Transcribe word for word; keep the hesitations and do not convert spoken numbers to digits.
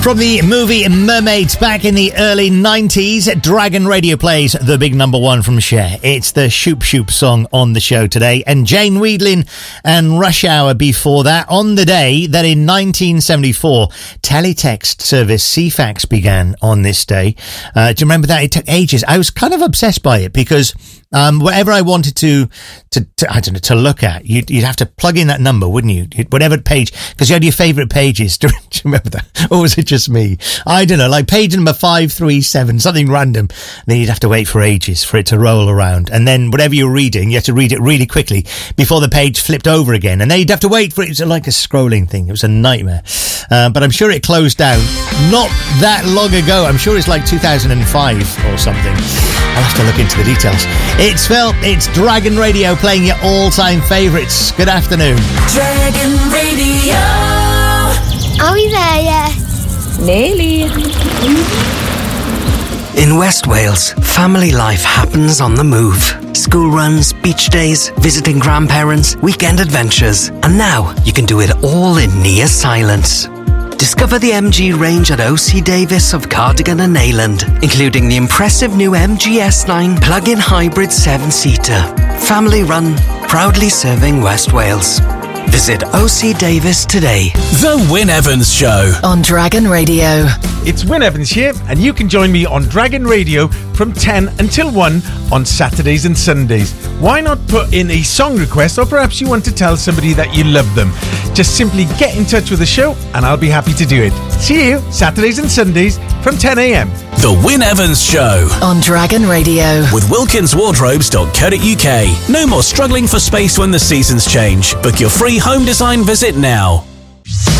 From the movie Mermaids back in the early nineties, Dragon Radio plays the big number one from Cher. It's the Shoop Shoop song on the show today. And Jane Wiedlin and Rush Hour before that, on the day that in nineteen seventy-four, teletext service C FAX began on this day. Uh, do you remember that? It took ages. I was kind of obsessed by it because um, whatever I wanted to, to, to, I don't know, to look at, you'd, you'd have to plug in that number, wouldn't you? You'd, whatever page, because you had your favourite pages. Do you remember that? Or was it just me? I don't know, like page number five three seven, something random. Then you'd have to wait for ages for it to roll around. And then whatever you're reading, you had to read it really quickly before the page flipped over again. And then you'd have to wait for it. It was like a scrolling thing. It was a nightmare. Uh, but I'm sure it closed down not that long ago. I'm sure it's like two thousand five or something. I'll have to look into the details. It's Phil. It's Dragon Radio playing your all-time favourites. Good afternoon. Dragon Radio. Are we there yet? Nearly. In West Wales, family life happens on the move. School runs, beach days, visiting grandparents, weekend adventures. And now you can do it all in near silence. Discover the M G range at O C Davis of Cardigan and Neyland, including the impressive new M G S nine plug-in hybrid seven-seater. Family run, proudly serving West Wales. Visit O C Davis today. The Wyn Evans Show on Dragon Radio. It's Wyn Evans here, and you can join me on Dragon Radio from ten until one on Saturdays and Sundays. Why not put in a song request, or perhaps you want to tell somebody that you love them? Just simply get in touch with the show and I'll be happy to do it. See you Saturdays and Sundays from ten a.m. The Wyn Evans Show on Dragon Radio with wilkins wardrobes dot co dot uk. No more struggling for space when the seasons change. Book your free home design visit now.